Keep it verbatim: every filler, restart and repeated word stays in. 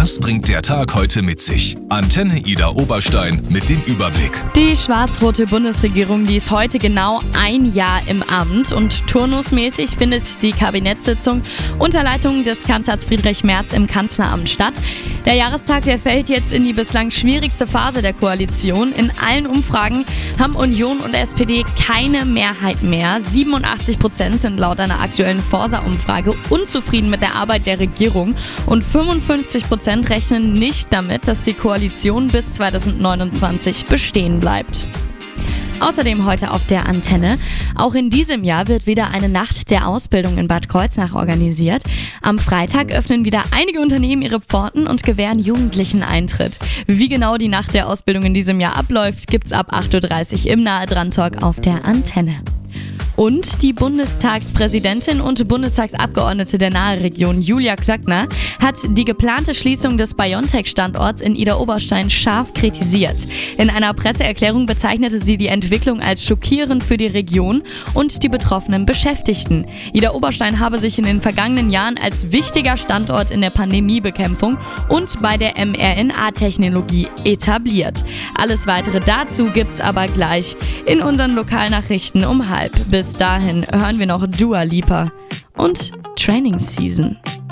Was bringt der Tag heute mit sich? Antenne Ida Oberstein mit dem Überblick. Die schwarz-rote Bundesregierung, die ist heute genau ein Jahr im Amt und turnusmäßig findet die Kabinettssitzung unter Leitung des Kanzlers Friedrich Merz im Kanzleramt statt. Der Jahrestag, der fällt jetzt in die bislang schwierigste Phase der Koalition. In allen Umfragen haben Union und S P D keine Mehrheit mehr. siebenundachtzig Prozent sind laut einer aktuellen Forsa-Umfrage unzufrieden mit der Arbeit der Regierung und fünfundfünfzig Prozent rechnen nicht damit, dass die Koalition bis zweitausendneunundzwanzig bestehen bleibt. Außerdem heute auf der Antenne. Auch in diesem Jahr wird wieder eine Nacht der Ausbildung in Bad Kreuznach organisiert. Am Freitag öffnen wieder einige Unternehmen ihre Pforten und gewähren Jugendlichen Eintritt. Wie genau die Nacht der Ausbildung in diesem Jahr abläuft, gibt's ab acht Uhr dreißig im Nahe dran Talk auf der Antenne. Und die Bundestagspräsidentin und Bundestagsabgeordnete der Nahe-Region, Julia Klöckner, hat die geplante Schließung des BioNTech-Standorts in Ida Oberstein scharf kritisiert. In einer Presseerklärung bezeichnete sie die Entwicklung als schockierend für die Region und die betroffenen Beschäftigten. Ida Oberstein habe sich in den vergangenen Jahren als wichtiger Standort in der Pandemiebekämpfung und bei der mRNA-Technologie etabliert. Alles Weitere dazu gibt's aber gleich in unseren Lokalnachrichten um halb. Bis dahin hören wir noch Dua Lipa und Training Season.